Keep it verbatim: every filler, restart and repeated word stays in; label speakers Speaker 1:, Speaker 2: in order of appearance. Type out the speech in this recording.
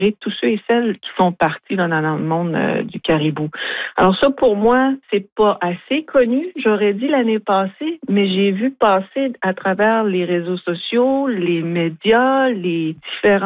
Speaker 1: tous ceux et celles qui font partie là, dans, dans le monde euh, du caribou. Alors ça, pour moi, c'est pas assez connu, j'aurais dit l'année passée, mais j'ai vu passer à travers les réseaux sociaux, les médias, les différents